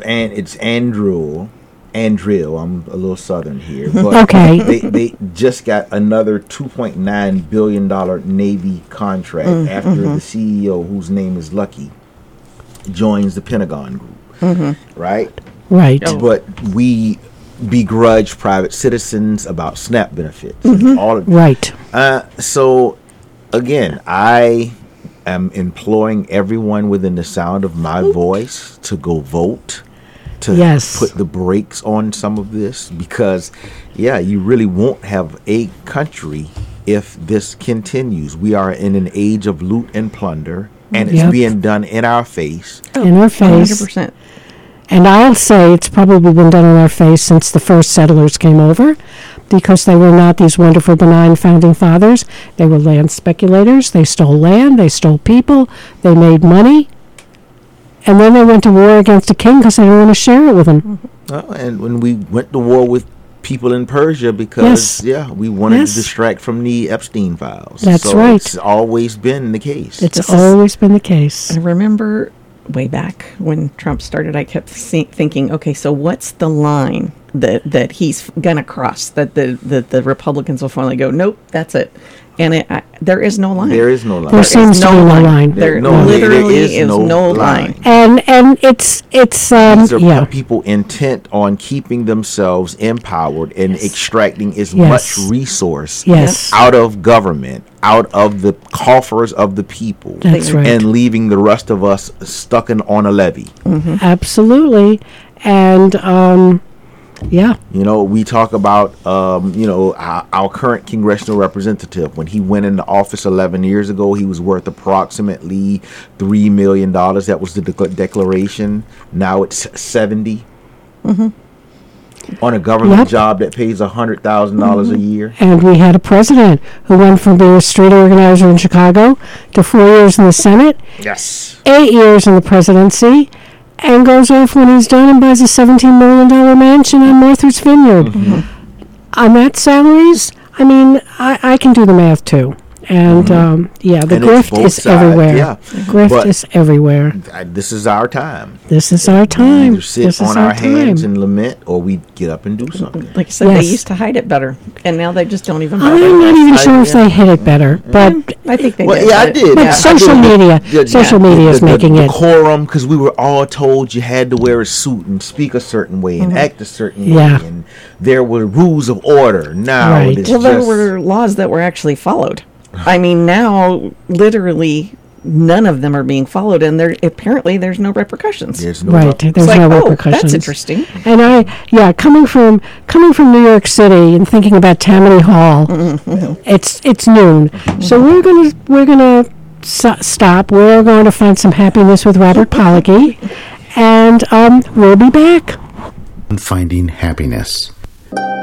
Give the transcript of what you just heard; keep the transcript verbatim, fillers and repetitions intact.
and it's Andrew. Andrew, I'm a little southern here, but okay. they, they just got another two point nine billion dollars Navy contract mm, after mm-hmm. the C E O, whose name is Lucky, joins the Pentagon Group, mm-hmm. right? Right. But we begrudge private citizens about SNAP benefits. Mm-hmm. All of, right. Uh, so, again, I am imploring everyone within the sound of my voice to go vote. To yes. put the brakes on some of this, because yeah, you really won't have a country if this continues. We are in an age of loot and plunder, and it's yep. being done in our face. In our face. one hundred percent. And I'll say it's probably been done in our face since the first settlers came over, because they were not these wonderful, benign founding fathers. They were land speculators. They stole land. They stole people. They made money. And then they went to war against a king because they didn't want to share it with him. Well, and when we went to war with people in Persia yes. because, yeah, we wanted yes. to distract from the Epstein files. That's so right. It's always been the case. It's this always is, been the case. I remember way back when Trump started, I kept see- thinking, okay, so what's the line that, that he's going to cross, that the, the, the Republicans will finally go, nope, that's it. And it, I, there is no line. There is no line. There, there seems no to be no line. line. There, no, literally there is, is no, no line. line. And and it's it's um These are yeah. people intent on keeping themselves empowered and yes. extracting as yes. much resource yes. out of government, out of the coffers of the people, That's right. and leaving the rest of us stuck in, on a levee. Mm-hmm. Absolutely. And um yeah. You know, we talk about, um, you know, our, our current congressional representative. When he went into office eleven years ago, he was worth approximately three million dollars. That was the de- declaration. Now it's seventy mm-hmm. on a government yep. job that pays one hundred thousand dollars mm-hmm. a year. And we had a president who went from being a street organizer in Chicago to four years in the Senate. Yes. Eight years in the presidency. And goes off when he's done and buys a seventeen million dollars mansion on Martha's Vineyard. Mm-hmm. On that salaries, I mean, I, I can do the math too. And, mm-hmm. um, yeah, the and grift is sides. everywhere. Yeah. Grift but is everywhere. th- this is our time. This is our time. We either sit this on our, our hands time. and lament, or we get up and do something. Like I said, yes. they used to hide it better, and now they just don't even bother. I'm not even sure I, if yeah. they hit it better, but I think they well, did. yeah, I did. But Yeah, social I did. media, The- the- social yeah, media the, is the, making the it. Decorum, because we were all told you had to wear a suit and speak a certain way and Mm-hmm. act a certain Yeah. way, and there were rules of order. Now, Right. it's Well, there just, were laws that were actually followed. I mean, now literally none of them are being followed, and there apparently there's no repercussions. there's no Right, rep- there's It's no like, oh, repercussions. that's interesting. And I, yeah, coming from coming from New York City and thinking about Tammany Hall, Mm-hmm. it's it's noon, so we're gonna we're gonna so- stop. We're going to find some happiness with Robert Pollocky, and um, we'll be back. Finding happiness.